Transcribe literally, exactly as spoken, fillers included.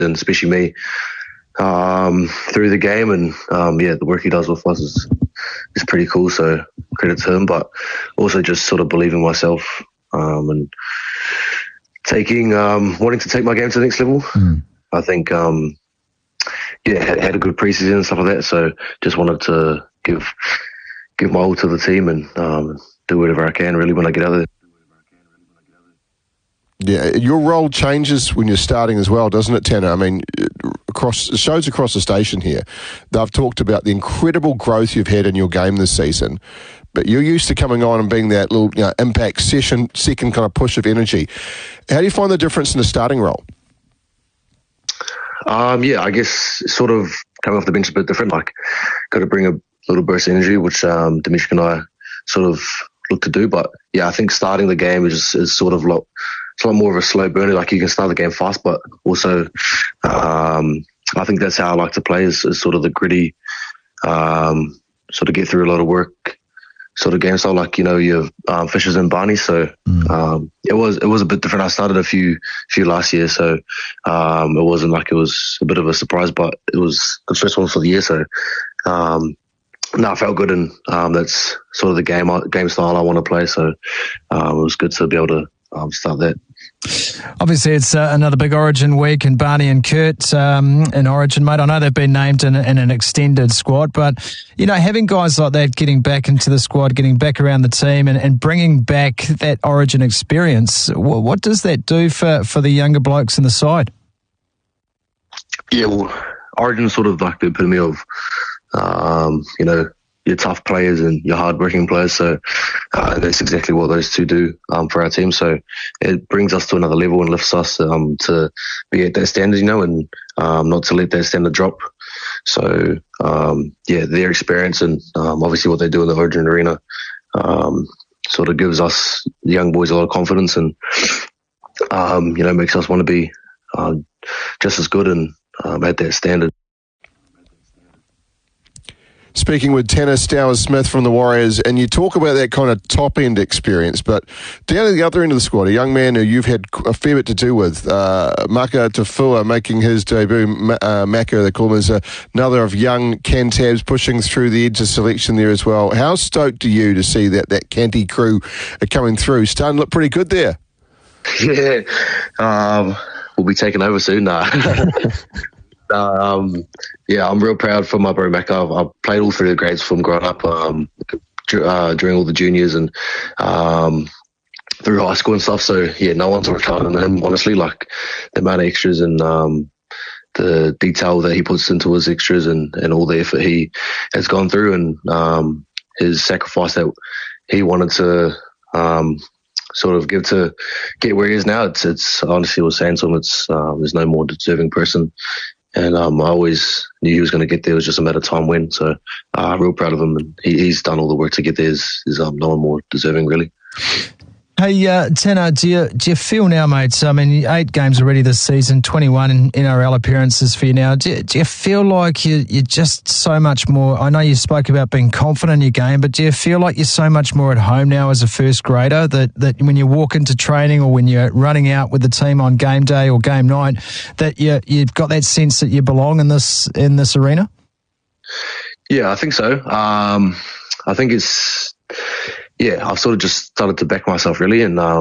and especially me, um, through the game. And um, yeah, the work he does with us is is pretty cool. So credit to him, but also just sort of believing myself um, and taking um, wanting to take my game to the next level. Mm. I think um, yeah, had, had a good preseason and stuff like that. So just wanted to give give my all to the team and um, do whatever I can really when I get out there. Yeah, your role changes when you're starting as well, doesn't it, Tanner? I mean, across shows across the station here, they've talked about the incredible growth you've had in your game this season, but you're used to coming on and being that little you know, impact session, second kind of push of energy. How do you find the difference in the starting role? Um, yeah, I guess sort of coming off the bench a bit different. Like, got to bring a little burst of energy, which um, Dimitri and I sort of look to do. But yeah, I think starting the game is, is sort of lot. It's a lot more of a slow burner. Like you can start the game fast, but also um, I think that's how I like to play is, is sort of the gritty, um, sort of get through a lot of work sort of game style. Like, you know, you have um, Fishers and Barney. So mm. um, it was it was a bit different. I started a few few last year, so um, it wasn't like it was a bit of a surprise, but it was the first one for the year. So um, no, I felt good, and um, that's sort of the game game style I want to play. So um, it was good to be able to um, start that. Obviously, it's uh, another big Origin week, and Barney and Kurt um, in Origin, mate. I know they've been named in, in an extended squad, but, you know, having guys like that getting back into the squad, getting back around the team and, and bringing back that Origin experience, what, what does that do for, for the younger blokes in the side? Yeah, well, Origin's sort of like the epitome of, um, you know, your tough players and your hard-working players. So uh, that's exactly what those two do um, for our team. So it brings us to another level and lifts us um, to be at that standard, you know, and um, not to let that standard drop. So, um, yeah, their experience and um, obviously what they do in the Origin arena um, sort of gives us, the young boys, a lot of confidence and, um, you know, makes us want to be uh, just as good and um, at that standard. Speaking with Tanner Stowers-Smith from the Warriors, and you talk about that kind of top-end experience, but down at the other end of the squad, a young man who you've had a fair bit to do with, uh, Maka Tafua making his debut, uh, Maka, they call him, is another of young Cantabs pushing through the edge of selection there as well. How stoked are you to see that that Canty crew are coming through? Starting to look pretty good there. Yeah, um, we'll be taking over soon now. Um, yeah, I'm real proud for my bro Maka. I've, I've played all through the grades from growing up, um, uh, during all the juniors and um, through high school and stuff. So yeah, no one's retired on him. Honestly, like the amount of extras and um, the detail that he puts into his extras and, and all the effort he has gone through and um, his sacrifice that he wanted to um, sort of give to get where he is now. It's, it's honestly, I was saying to him, it's um, there's no more deserving person. And um, I always knew he was going to get there. It was just a matter of time when. So I'm uh, real proud of him. And he, he's done all the work to get there. Is, is um, no one more deserving, really. Hey, uh, Tanner, do you, do you feel now, mate, I mean, eight games already this season, twenty-one in N R L appearances for you now. Do you, do you feel like you, you're just so much more, I know you spoke about being confident in your game, but do you feel like you're so much more at home now as a first grader that, that when you walk into training or when you're running out with the team on game day or game night, that you, you've got that sense that you belong in this in this arena? Yeah, I think so. Um, I think it's... Yeah, I've sort of just started to back myself really, and um,